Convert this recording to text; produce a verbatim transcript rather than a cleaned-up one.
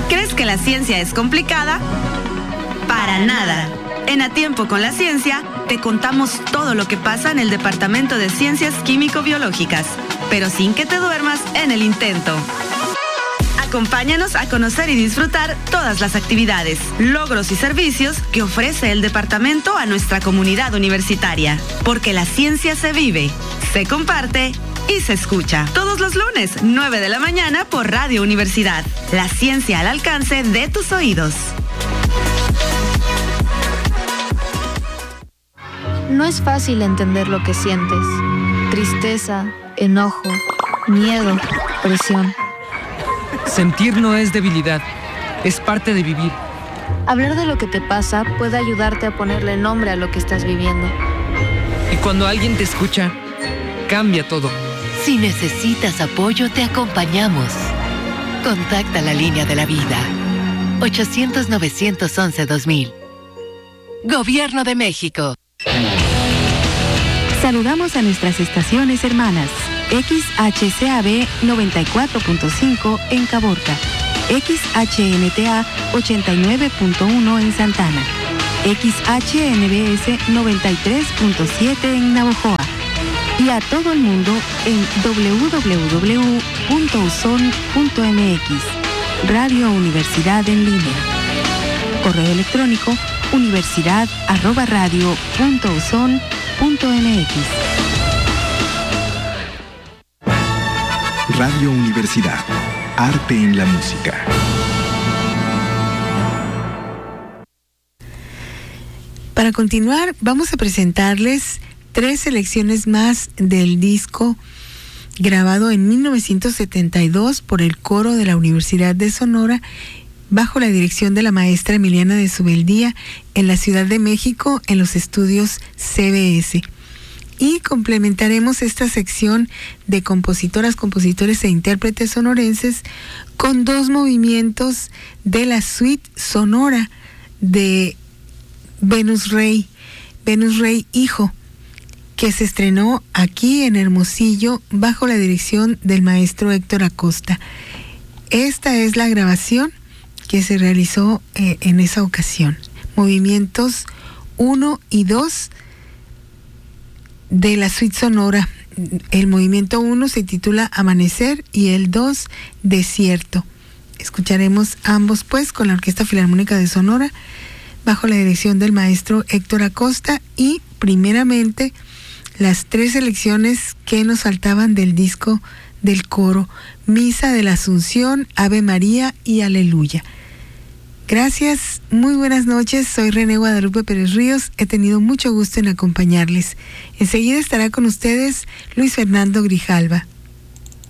¿Crees que la ciencia es complicada? Para nada. En A Tiempo con la Ciencia, te contamos todo lo que pasa en el Departamento de Ciencias Químico-Biológicas, pero sin que te duermas en el intento. Acompáñanos a conocer y disfrutar todas las actividades, logros y servicios que ofrece el departamento a nuestra comunidad universitaria. Porque la ciencia se vive, se comparte y se escucha. Todos los lunes, nueve de la mañana por Radio Universidad. La ciencia al alcance de tus oídos. No es fácil entender lo que sientes. Tristeza, enojo, miedo, presión. Sentir no es debilidad, es parte de vivir. Hablar de lo que te pasa puede ayudarte a ponerle nombre a lo que estás viviendo. Y cuando alguien te escucha, cambia todo. Si necesitas apoyo, te acompañamos. Contacta la línea de la vida. ochocientos, novecientos once, dos mil. Gobierno de México. Saludamos a nuestras estaciones hermanas. X H C A B noventa y cuatro punto cinco en Caborca, X H N T A ochenta y nueve punto uno en Santana, X H N B S noventa y tres punto siete en Navojoa y a todo el mundo en doble u doble u doble u punto u s o n punto m x. Radio Universidad en línea. Correo electrónico universidad arroba radio punto u s o n punto m x. Radio Universidad. Arte en la música. Para continuar, vamos a presentarles tres selecciones más del disco grabado en mil novecientos setenta y dos por el coro de la Universidad de Sonora bajo la dirección de la maestra Emiliana de Subeldía en la Ciudad de México en los estudios C B S. Y complementaremos esta sección de compositoras, compositores e intérpretes sonorenses con dos movimientos de la suite sonora de Venus Rey, Venus Rey Hijo, que se estrenó aquí en Hermosillo bajo la dirección del maestro Héctor Acosta. Esta es la grabación que se realizó eh, en esa ocasión. Movimientos uno y dos de la suite sonora. El movimiento uno se titula Amanecer y el dos Desierto. Escucharemos ambos pues con la Orquesta Filarmónica de Sonora bajo la dirección del maestro Héctor Acosta y primeramente las tres selecciones que nos faltaban del disco del coro: Misa de la Asunción, Ave María y Aleluya. Gracias, muy buenas noches, soy René Guadalupe Pérez Ríos, he tenido mucho gusto en acompañarles. Enseguida estará con ustedes Luis Fernando Grijalva.